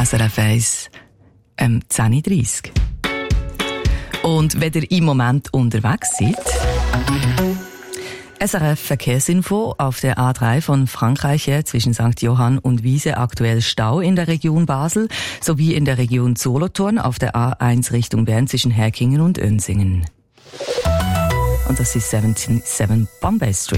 SRF 1, 10.30 Uhr. Und wenn ihr im Moment unterwegs seid, SRF Verkehrsinfo auf der A3 von Frankreich her zwischen St. Johann und Wiese aktuell Stau in der Region Basel sowie in der Region Solothurn auf der A1 Richtung Bern zwischen Herkingen und Önsingen. Und das ist 77 Bombay Street.